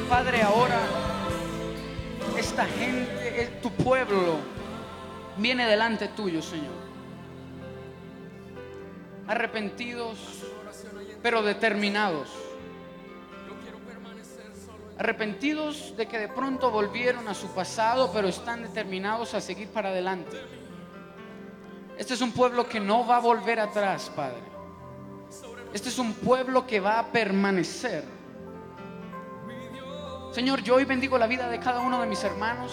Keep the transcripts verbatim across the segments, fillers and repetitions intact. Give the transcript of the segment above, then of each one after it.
Padre, ahora esta gente, tu pueblo, viene delante tuyo, Señor, arrepentidos pero determinados, arrepentidos de que de pronto volvieron a su pasado, pero están determinados a seguir para adelante. Este es un pueblo que no va a volver atrás, Padre. Este es un pueblo que va a permanecer. Señor, yo hoy bendigo la vida de cada uno de mis hermanos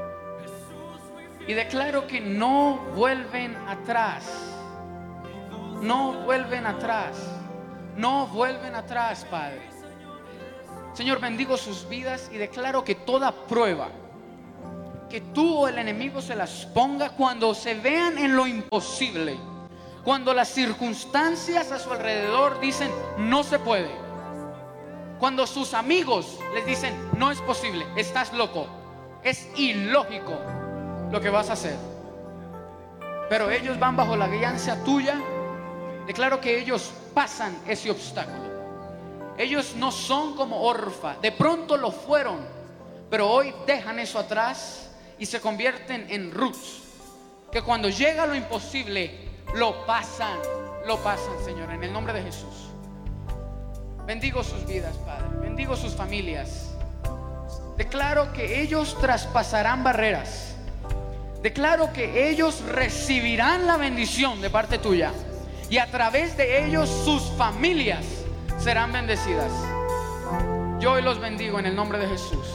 y declaro que no vuelven atrás. No vuelven atrás. No vuelven atrás, Padre. Señor, bendigo sus vidas y declaro que toda prueba que tú o el enemigo se las ponga, cuando se vean en lo imposible, cuando las circunstancias a su alrededor dicen no se puede, cuando sus amigos les dicen no es posible, estás loco, es ilógico lo que vas a hacer, pero ellos van bajo la guianza tuya, declaro que ellos pasan ese obstáculo. Ellos no son como Orfa, de pronto lo fueron, pero hoy dejan eso atrás y se convierten en Ruth, que cuando llega lo imposible lo pasan, lo pasan, Señor, en el nombre de Jesús. Bendigo sus vidas, Padre, bendigo sus familias. Declaro que ellos traspasarán barreras. Declaro que ellos recibirán la bendición de parte tuya, y a través de ellos sus familias serán bendecidas. Yo hoy los bendigo en el nombre de Jesús.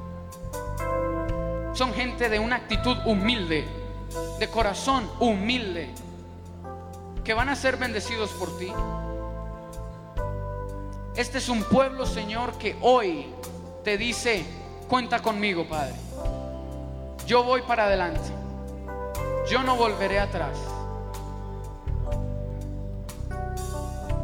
Son gente de una actitud humilde, de corazón humilde, que van a ser bendecidos por ti. Este es un pueblo, Señor, que hoy te dice: cuenta conmigo, Padre. Yo voy para adelante. Yo no volveré atrás.